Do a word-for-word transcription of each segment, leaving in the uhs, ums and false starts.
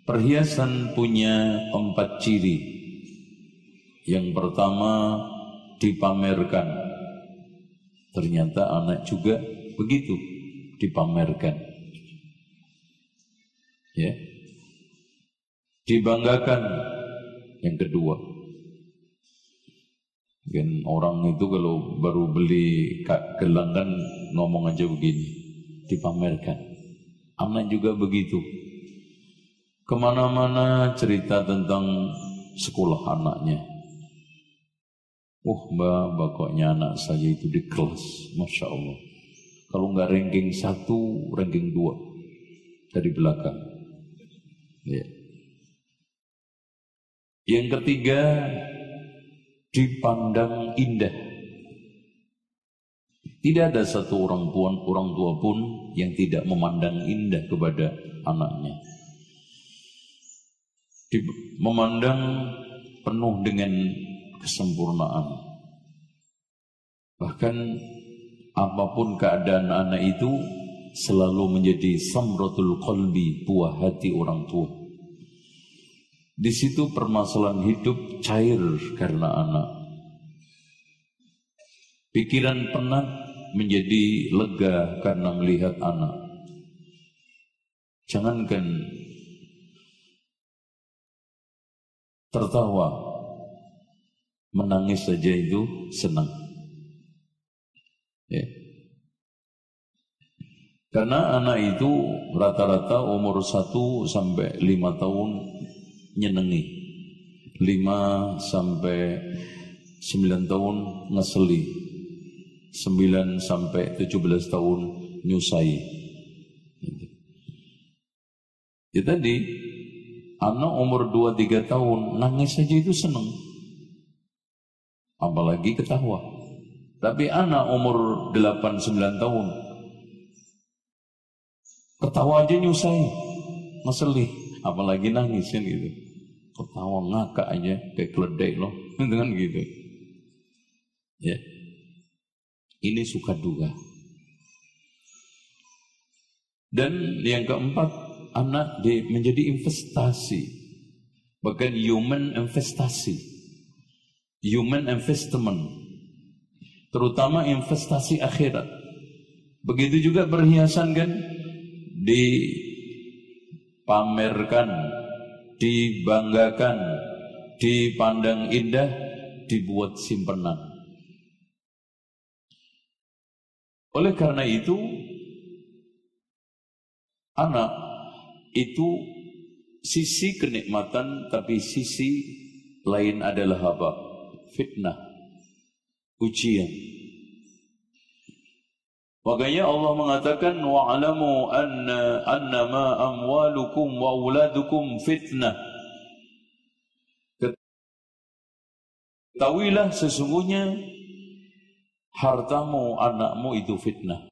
Perhiasan punya empat ciri. Yang pertama, dipamerkan. Ternyata anak juga begitu, dipamerkan. Ya. Dibanggakan. Yang kedua, kan orang itu kalau baru beli gelang kan ngomong aja begini, dipamerkan. Anak juga begitu. Kemana-mana cerita tentang sekolah anaknya. Oh mbak, pokoknya anak saya itu di kelas, Masya Allah. Kalau nggak ranking satu, ranking dua dari belakang. Ya. Yang ketiga, dipandang indah. Tidak ada satu orang tua, orang tua pun yang tidak memandang indah kepada anaknya. Memandang penuh dengan kesempurnaan. Bahkan apapun keadaan anak itu selalu menjadi samratul qalbi, buah hati orang tua. Di situ permasalahan hidup cair karena anak. Pikiran penat menjadi lega karena melihat anak. Jangankan tertawa, menangis saja itu senang. Ya. Karena anak itu rata-rata umur satu sampai lima tahun nyenengi, lima sampai sembilan tahun ngeseli, sembilan sampai tujuh belas tahun nyusai. Ya tadi, anak umur dua tiga tahun nangis saja itu senang, apalagi ketawa. Tapi anak umur delapan sembilan tahun ketawa aja nyusai, ngeseli, apalagi nangis kan gitu. Ketawa ngakak aja kayak keledai loh, dengan gitu. Ya, ini suka duga. Dan yang keempat, anak di, menjadi investasi, bahkan human investasi, human investment, terutama investasi akhirat. Begitu juga perhiasan kan, dipamerkan, dibanggakan, dipandang indah, dibuat simpenan. Oleh karena itu, anak itu sisi kenikmatan, tapi sisi lain adalah apa? Fitnah, ujian. Makanya Allah mengatakan wa'alamu anna annama amwalukum wa auladukum fitnah. Ketahuilah sesungguhnya hartamu, anakmu itu fitnah.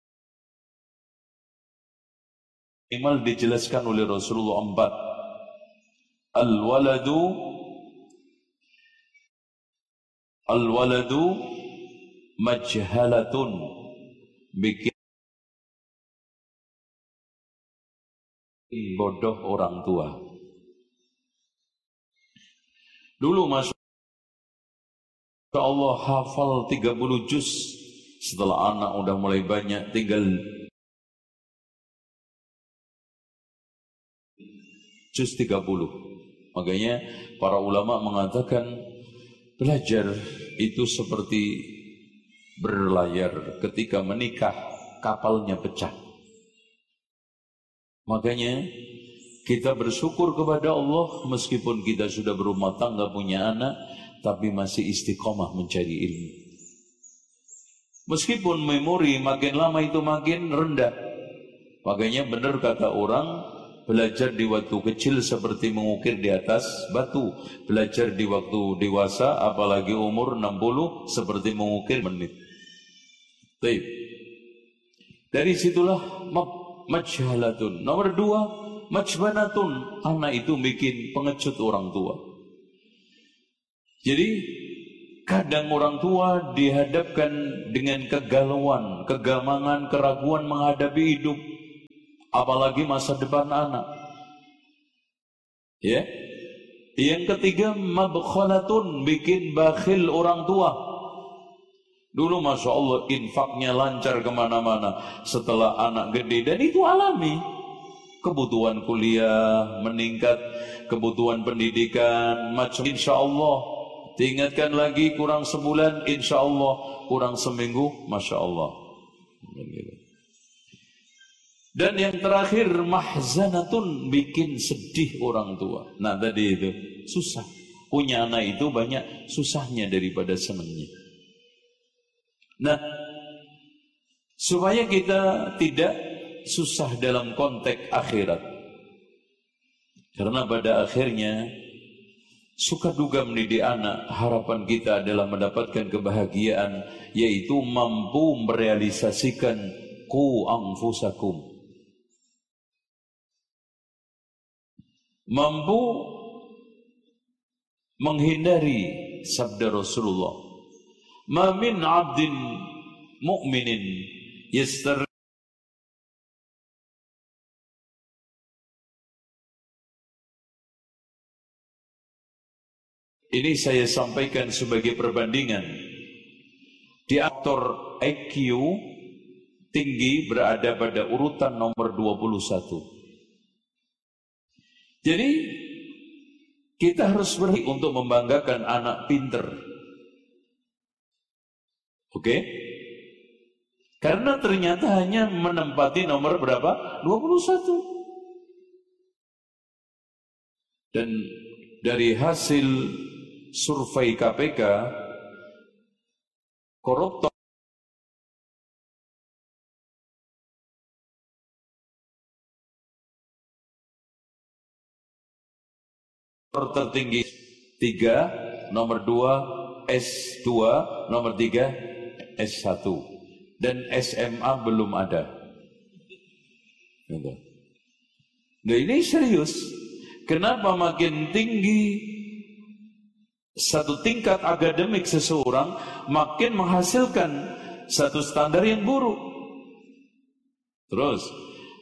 Imal dijelaskan oleh Rasulullah empat. Al-waladu Al-waladu majhalatun, bikin bodoh orang tua. Dulu Masya Allah hafal tiga puluh juz. Setelah anak udah mulai banyak, tinggal juz tiga puluh. Makanya para ulama mengatakan belajar itu seperti berlayar, ketika menikah kapalnya pecah. Makanya kita bersyukur kepada Allah meskipun kita sudah berumah tangga, punya anak, tapi masih istiqomah mencari ilmu. Meskipun memori makin lama itu makin rendah. Makanya benar kata orang, belajar di waktu kecil seperti mengukir di atas batu. Belajar di waktu dewasa, apalagi umur enam puluh, seperti mengukir menit. Baik. Dari situlah majhalatun. Nomor dua, majbanatun. Anak itu bikin pengecut orang tua. Jadi kadang orang tua dihadapkan dengan kegalauan, kegamangan, keraguan menghadapi hidup, apalagi masa depan anak. Ya. Yang ketiga, mabkhalatun, bikin bakhil orang tua. Dulu Masya Allah infaknya lancar kemana-mana. Setelah anak gede, dan itu alami. Kebutuhan kuliah meningkat, kebutuhan pendidikan macam, insya Allah diingatkan lagi kurang sebulan, insya Allah kurang seminggu, Masya Allah. Dan yang terakhir, mahzanatun, bikin sedih orang tua. Nah tadi itu susah. Punya anak itu banyak susahnya daripada senangnya. Nah, supaya kita tidak susah dalam konteks akhirat, karena pada akhirnya suka duga mendidik anak, harapan kita adalah mendapatkan kebahagiaan, yaitu mampu merealisasikan qu anfusakum, mampu menghindari sabda Rasulullah, ma min abdin mu'minin yastar. Ini saya sampaikan sebagai perbandingan. Di aktor I Q tinggi berada pada urutan nomor dua puluh satu. Jadi kita harus berhenti untuk membanggakan anak pinter. Oke? Karena ternyata hanya menempati nomor berapa? dua puluh satu. Dan dari hasil survei K P K, koruptor tertinggi tiga, nomor dua S dua, nomor tiga S satu, dan S M A belum ada. Nah ini serius. Kenapa makin tinggi satu tingkat akademik seseorang, makin menghasilkan satu standar yang buruk. Terus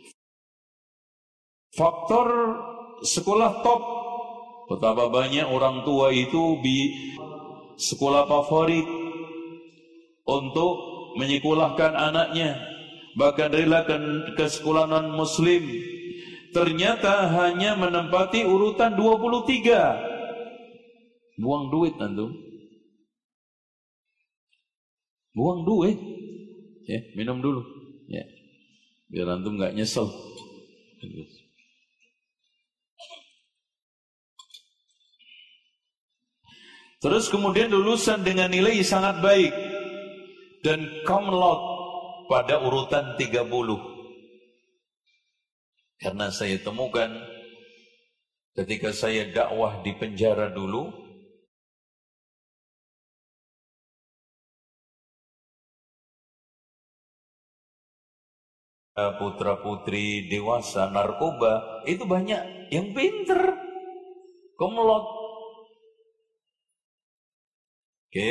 faktor sekolah top, betapa banyak orang tua itu di sekolah favorit untuk menyekolahkan anaknya, bahkan relakan ke sekolah non muslim, ternyata hanya menempati urutan dua puluh tiga. Buang duit antum. Buang duit. Ya, minum dulu. Ya. Biar antum enggak nyesel. Terus kemudian lulusan dengan nilai sangat baik dan cum laude pada urutan tiga puluh. Karena saya temukan ketika saya dakwah di penjara dulu, putra-putri dewasa narkoba itu banyak yang pinter, cum laude. Oke.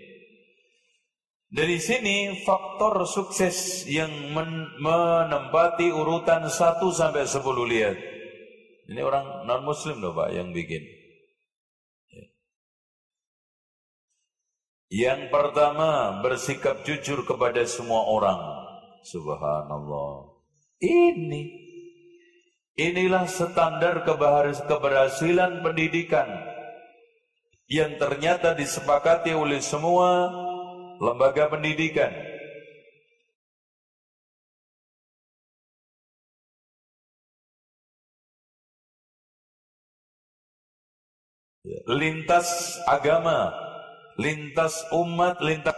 Dari sini faktor sukses yang men menempati urutan satu sampai sepuluh, lihat. Ini orang non muslim loh Pak yang bikin. Yang pertama, bersikap jujur kepada semua orang. Subhanallah. Ini inilah standar keberhasilan pendidikan yang ternyata disepakati oleh semua lembaga pendidikan. Lintas agama, lintas umat, lintas.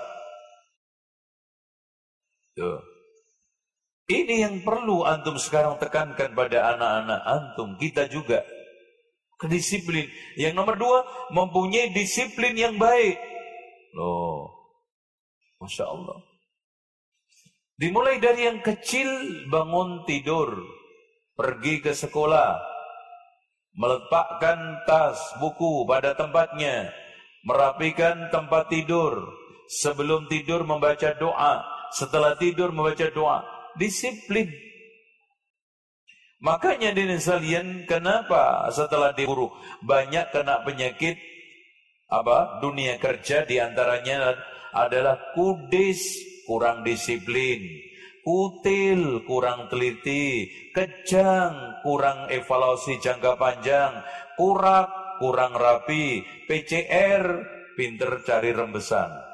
Tuh. Ini yang perlu antum sekarang tekankan pada anak-anak antum, kita juga. Kedisiplin. Yang nomor dua, mempunyai disiplin yang baik. Loh, Masya Allah. Dimulai dari yang kecil, bangun tidur, pergi ke sekolah, meletakkan tas, buku pada tempatnya, merapikan tempat tidur, sebelum tidur membaca doa, setelah tidur membaca doa. Disiplin. Makanya dini sekalian, kenapa setelah diburu banyak kena penyakit apa dunia kerja, diantaranya adalah kudis, kurang disiplin, kutil, kurang teliti, kejang, kurang evaluasi jangka panjang, kurak, kurang rapi, P C R, pinter cari rembesan.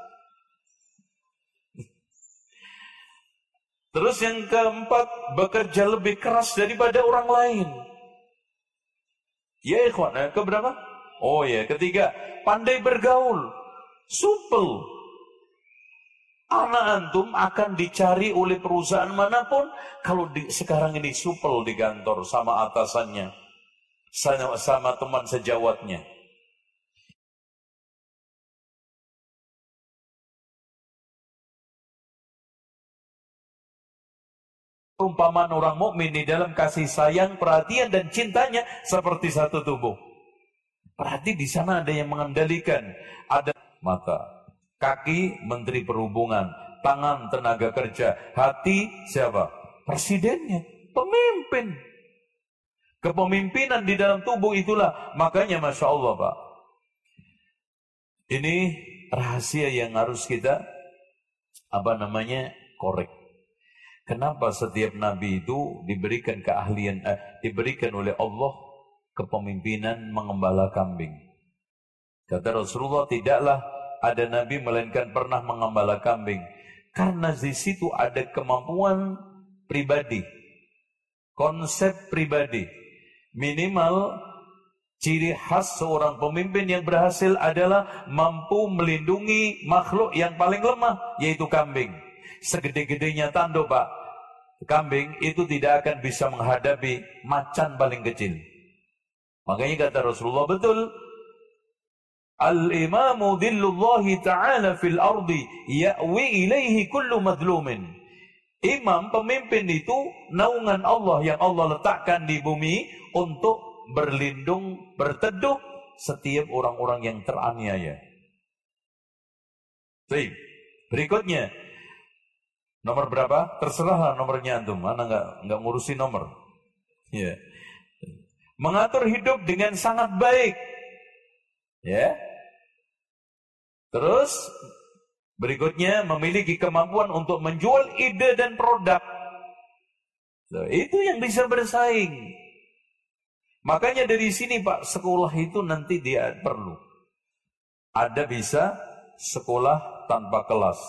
Terus yang keempat, bekerja lebih keras daripada orang lain. Ya ikhwan, eh, keberapa? Oh ya, ketiga, pandai bergaul, supel. Anak antum akan dicari oleh perusahaan manapun kalau di, sekarang ini supel di kantor sama atasannya, sama, sama teman sejawatnya. Perumpamaan orang mukmin di dalam kasih sayang, perhatian dan cintanya seperti satu tubuh. Berarti di sana ada yang mengendalikan, ada mata, kaki Menteri Perhubungan, tangan tenaga kerja, hati siapa? Presidennya, pemimpin. Kepemimpinan di dalam tubuh itulah, makanya Masya Allah Pak. Ini rahasia yang harus kita apa namanya korek. Kenapa setiap nabi itu diberikan keahlian, eh, diberikan oleh Allah kepemimpinan mengembala kambing? Kata Rasulullah, tidaklah ada nabi melainkan pernah mengembala kambing. Karena di situ ada kemampuan pribadi, konsep pribadi. Minimal ciri khas seorang pemimpin yang berhasil adalah mampu melindungi makhluk yang paling lemah, yaitu kambing. Segede-gedenya tanduk Pak, kambing itu tidak akan bisa menghadapi macan paling kecil. Makanya kata Rasulullah, betul, al-imamu dhillullahi ta'ala fil ardi ya'wi ilaihi kullu madlumin. Imam, pemimpin itu naungan Allah yang Allah letakkan di bumi untuk berlindung, berteduh setiap orang-orang yang teraniaya. Baik, berikutnya nomor berapa? Terserahlah nomornya antum. Mana nggak nggak ngurusi nomor. Ya. Mengatur hidup dengan sangat baik. Ya. Terus berikutnya memiliki kemampuan untuk menjual ide dan produk. So, itu yang bisa bersaing. Makanya dari sini Pak, sekolah itu nanti dia perlu. Ada bisa sekolah tanpa kelas.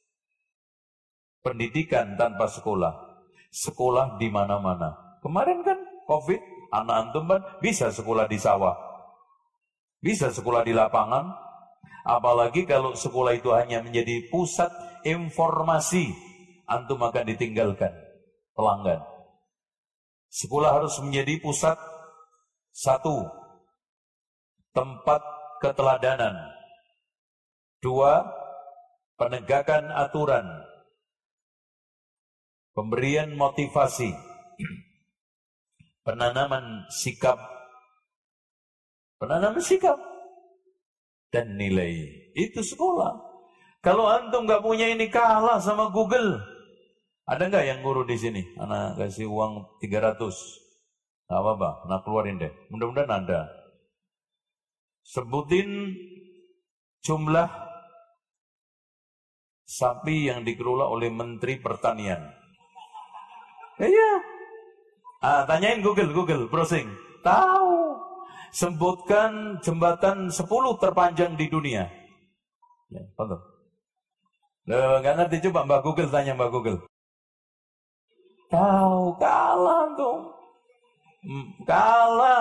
Pendidikan tanpa sekolah, sekolah di mana-mana. Kemarin kan Covid, anak antum kan bisa sekolah di sawah, bisa sekolah di lapangan. Apalagi kalau sekolah itu hanya menjadi pusat informasi, antum akan ditinggalkan pelanggan. Sekolah harus menjadi pusat satu, tempat keteladanan. Dua, penegakan aturan. Pemberian motivasi, penanaman sikap, penanaman sikap, dan nilai. Itu sekolah. Kalau antum nggak punya ini, kalah sama Google. Ada nggak yang guru di sini? Anak kasih uang tiga ratus. Nggak apa-apa, nak keluarin deh. Mudah-mudahan ada. Sebutin jumlah sapi yang dikelola oleh Menteri Pertanian. Iya. Ah, tanyain Google, Google, browsing. Tahu. Sebutkan jembatan sepuluh terpanjang di dunia. Ya, betul. Loh, nggak ngerti, coba Mbak Google, tanya Mbak Google. Tahu, kalah tuh. Kalah.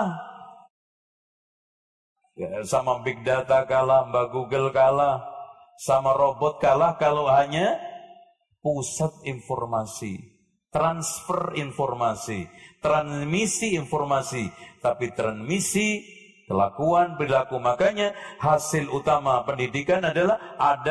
Ya, sama big data kalah, Mbak Google kalah. Sama robot kalah kalau hanya pusat informasi. Transfer informasi, transmisi informasi, tapi transmisi kelakuan, perilaku. Makanya hasil utama pendidikan adalah ada